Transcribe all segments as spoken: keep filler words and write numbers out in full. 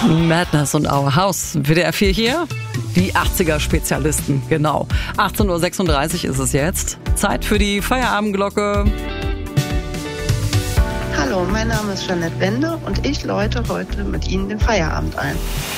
Madness und Our House. W D R vier hier. Die achtziger-Spezialisten, genau. achtzehn Uhr sechsunddreißig ist es jetzt. Zeit für die Feierabendglocke. Hallo, mein Name ist Jeanette Wende und ich läute heute mit Ihnen den Feierabend ein.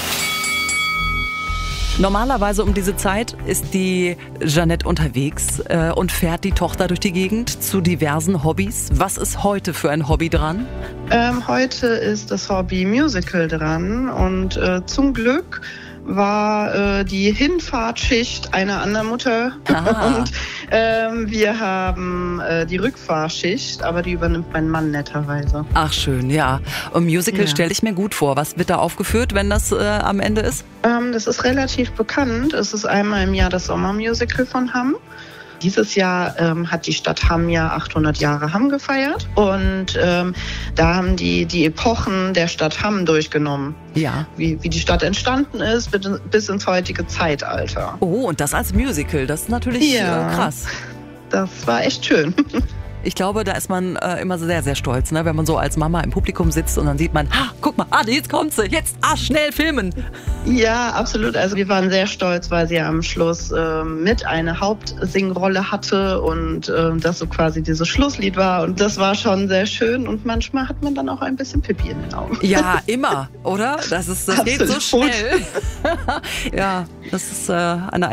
Normalerweise um diese Zeit ist die Jeanette unterwegs äh, und fährt die Tochter durch die Gegend zu diversen Hobbys. Was ist heute für ein Hobby dran? Ähm, heute ist das Hobby Musical dran und äh, zum Glück war äh, die Hinfahrtschicht einer anderen Mutter und ähm, wir haben äh, die Rückfahrschicht, aber die übernimmt mein Mann netterweise. Ach schön, ja. Und Musical Ja. stelle ich mir gut vor. Was wird da aufgeführt, wenn das äh, am Ende ist? Ähm, das ist relativ bekannt. Es ist einmal im Jahr das Sommermusical von Hamm. Dieses Jahr ähm, hat die Stadt Hamm ja achthundert Jahre Hamm gefeiert und ähm, da haben die die Epochen der Stadt Hamm durchgenommen. Ja. Wie, wie die Stadt entstanden ist bis, bis ins heutige Zeitalter. Oh, und das als Musical. Das ist natürlich Ja. äh, krass. Das war echt schön. Ich glaube, da ist man äh, immer sehr, sehr stolz, ne? Wenn man so als Mama im Publikum sitzt und dann sieht man, ah, guck mal, ah, jetzt kommt sie, jetzt, ah, schnell filmen. Ja, absolut. Also wir waren sehr stolz, weil sie am Schluss ähm, mit eine Hauptsingrolle hatte und ähm, das so quasi dieses Schlusslied war. Und das war schon sehr schön und manchmal hat man dann auch ein bisschen Pipi in den Augen. Ja, immer, oder? Das ist, das geht so Absolut. schnell. Ja, das ist äh, eine